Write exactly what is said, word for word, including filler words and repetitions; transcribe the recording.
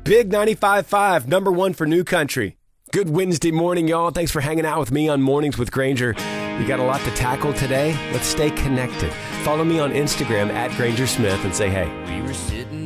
Big ninety-five point five, number one for New Country. Good Wednesday morning, y'all. Thanks for hanging out with me on Mornings with Granger. We got a lot to tackle today. Let's stay connected. Follow me on Instagram at Granger Smith and say hey. We were sitting